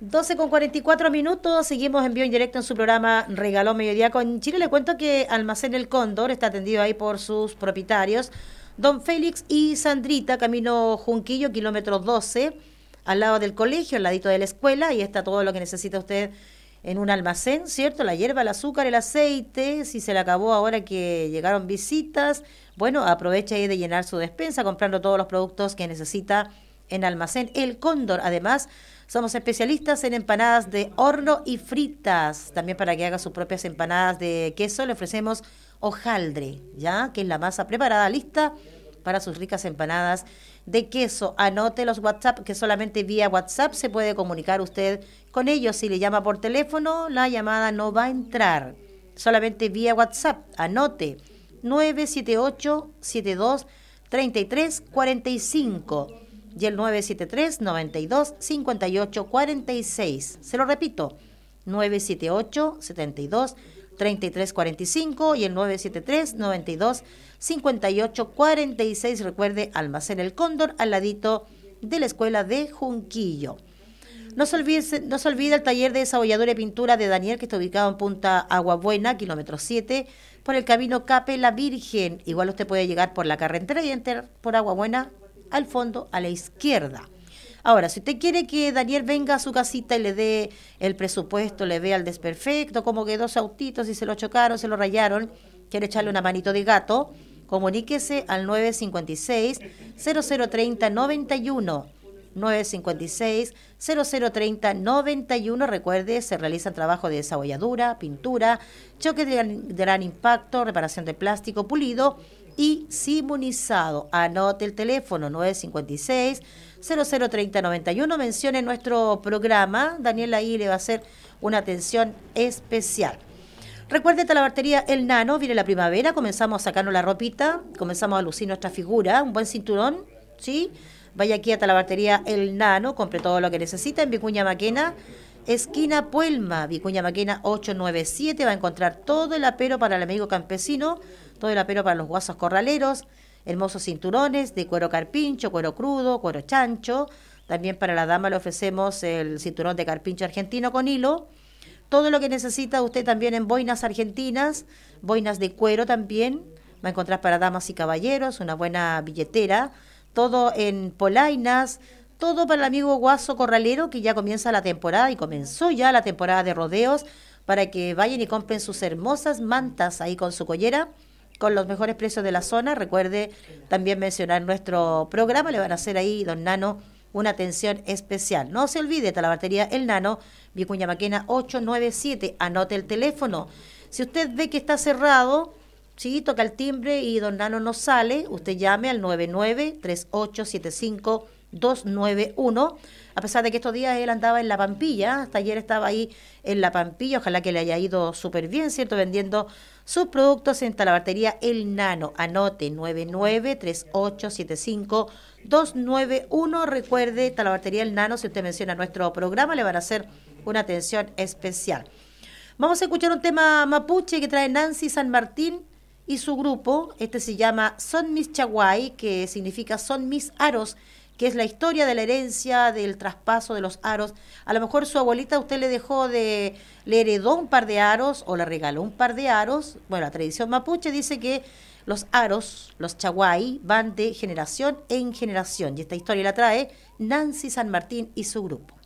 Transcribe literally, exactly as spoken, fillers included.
doce con cuarenta y cuatro minutos, seguimos en vivo en directo en su programa Regalón Mediodía con Chile. Le cuento que Almacén El Cóndor está atendido ahí por sus propietarios, don Félix y Sandrita, camino Junquillo, kilómetro doce, al lado del colegio, al ladito de la escuela, y está todo lo que necesita usted en un almacén, ¿cierto? La hierba, el azúcar, el aceite, si se le acabó ahora que llegaron visitas, bueno, aprovecha ahí de llenar su despensa comprando todos los productos que necesita en Almacén El Cóndor. Además, somos especialistas en empanadas de horno y fritas. También para que haga sus propias empanadas de queso le ofrecemos hojaldre, ¿ya? Que es la masa preparada, lista para sus ricas empanadas de queso. Anote los WhatsApp, que solamente vía WhatsApp se puede comunicar usted con ellos. Si le llama por teléfono, la llamada no va a entrar. Solamente vía WhatsApp. Anote nueve siete ocho, siete dos, tres tres cuatro cinco y el nueve siete tres, noventa y dos, cincuenta y ocho cuarenta y seis. Se lo repito, nueve siete ocho, setenta y dos, treinta y tres cuarenta y cinco y el nueve siete tres, noventa y dos, cincuenta y ocho cuarenta y seis. Recuerde, Almacén El Cóndor, al ladito de la escuela de Junquillo. No se olvide, no se olvide el taller de desabolladura y pintura de Daniel, que está ubicado en Punta Agua Buena, kilómetro siete, por el camino Cape La Virgen. Igual usted puede llegar por la carretera y entrar por Agua Buena al fondo, a la izquierda. Ahora, si usted quiere que Daniel venga a su casita y le dé el presupuesto, le vea el desperfecto, cómo quedó su autito, si se lo chocaron, se lo rayaron, quiere echarle una manito de gato, comuníquese al nueve cinco seis, cero cero tres cero, nueve uno. nueve cinco seis, cero cero tres cero, nueve uno. Recuerde, se realizan trabajos de desabolladura, pintura, choque de gran, de gran impacto, reparación de plástico pulido y simonizado. Anote el teléfono nueve cinco seis, cero cero tres cero, nueve uno. Mencione nuestro programa. Daniel ahí le va a hacer una atención especial. Recuerde, Talabartería El Nano, viene la primavera, comenzamos a sacarnos la ropita, comenzamos a lucir nuestra figura, un buen cinturón, ¿sí? Vaya aquí a Talabartería El Nano, compre todo lo que necesita en Vicuña Maquena, esquina Puelma, Vicuña Maquena ochocientos noventa y siete. Va a encontrar todo el apero para el amigo campesino, todo el apero para los guasos corraleros, hermosos cinturones de cuero carpincho, cuero crudo, cuero chancho. También para la dama le ofrecemos el cinturón de carpincho argentino con hilo. Todo lo que necesita usted también en boinas argentinas, boinas de cuero también. Va a encontrar para damas y caballeros una buena billetera. Todo en polainas, todo para el amigo guaso corralero, que ya comienza la temporada y comenzó ya la temporada de rodeos, para que vayan y compren sus hermosas mantas ahí con su collera, con los mejores precios de la zona. Recuerde también mencionar nuestro programa, le van a hacer ahí, don Nano, una atención especial. No se olvide, Talabartería El Nano, Vicuña Maquena ochocientos noventa y siete. Anote el teléfono. Si usted ve que está cerrado, sí, toca el timbre y don Nano no sale, usted llame al nueve nueve, tres ocho siete cinco, dos nueve uno. A pesar de que estos días él andaba en La Pampilla, hasta ayer estaba ahí en La Pampilla, ojalá que le haya ido súper bien, ¿cierto? Vendiendo sus productos en Talabartería El Nano. Anote nueve nueve, tres ocho siete cinco, dos nueve uno. Recuerde, Talabartería El Nano, si usted menciona nuestro programa, le van a hacer una atención especial. Vamos a escuchar un tema mapuche que trae Nancy San Martín y su grupo. Este se llama Son Mis Chaguay, que significa Son Mis Aros, que es la historia de la herencia, del traspaso de los aros. A lo mejor su abuelita usted le dejó de, le heredó un par de aros o le regaló un par de aros. Bueno, la tradición mapuche dice que los aros, los chaguay, van de generación en generación. Y esta historia la trae Nancy San Martín y su grupo.